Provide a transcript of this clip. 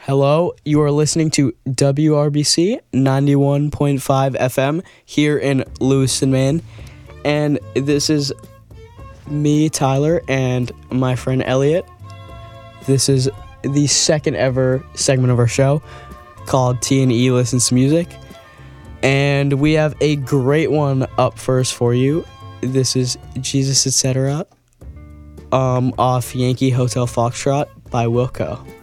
Hello, you are listening to WRBC 91.5 FM here in Lewiston, Maine. And this is me, Tyler, and my friend Elliot. This is the second ever segment of our show called T&E Listens to Music. And we have a great one up first for you. This is Jesus Etc. Off Yankee Hotel Foxtrot by Wilco.